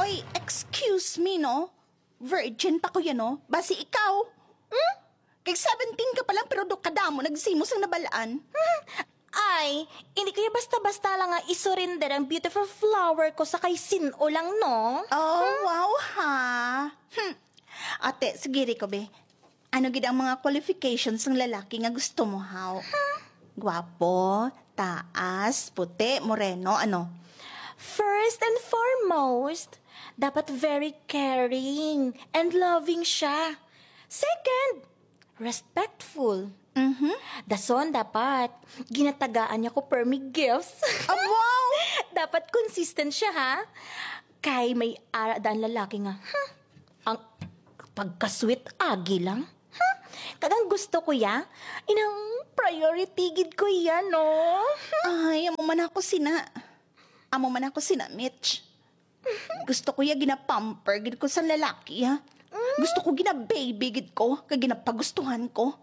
Oy, excuse me, no? Virgin pa ko yan, no? Basi ikaw. Kay 17 ka pa lang pero do kadamo nagsimos ang nabalaan. Ay, hindi kaya basta-basta lang nga isurrender ang beautiful flower ko sa kay Sino lang, no? Oh, wow, ha? Ate, sige ko, be. Ano gid ang mga qualifications ng lalaki nga gusto mo, haw? Gwapo, taas, puti, moreno, ano? First and foremost, dapat very caring and loving siya. Second, respectful. Dason, dapat ginatagaan niya ko per me gifts. Oh, wow! Dapat consistent siya, ha? Kay may ara daan lalaki nga, ang pagka-sweet agi lang. Kagang gusto ko ya, inang priority gid ko yan, no? Ay, amo man ako sina, Mitch. Gusto ko ya ginapamper gid ko sa lalaki, ha? Gusto ko gina-baby gid ko, kag ginapagustuhan ko.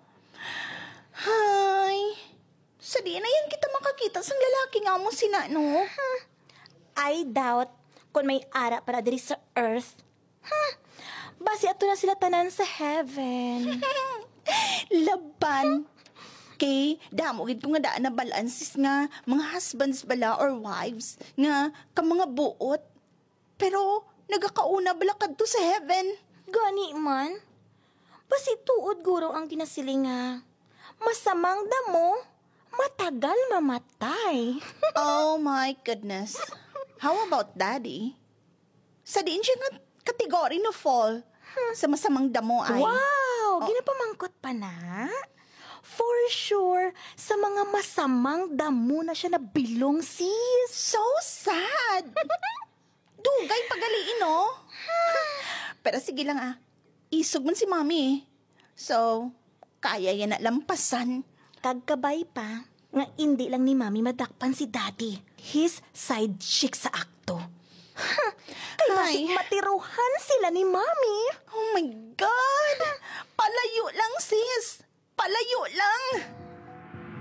Hay, sa di na yan kita makakita sa lalaki nga mo sina, no? I doubt kung may ara para diri sa earth. Basi ato na sila tanan sa heaven. Laban. Kay, damo gid ko nga daan na balances nga mga husbands bala or wives nga ka mga buot. Pero, nagakauna bala kadto sa heaven. Gani man. Basi tuod guro ang ginasiling nga. Masamang damo, matagal mamatay. Oh my goodness. How about daddy? Sa diin siya nga kategory na fall sa masamang damo ay. Wow! Ginapamangkot pa na? For sure, sa mga masamang damo na siya nabilong, sis. So sad. Dugay pagaliin, no? Pero sige lang isog man si mami eh. So, kaya yan na lampasan. Kagkabay pa, nga hindi lang ni mami madakpan si daddy. His side chick sa akto. Kay basig matiruhan sila ni mami. Oh my God! Palayo lang, sis! Palayo lang!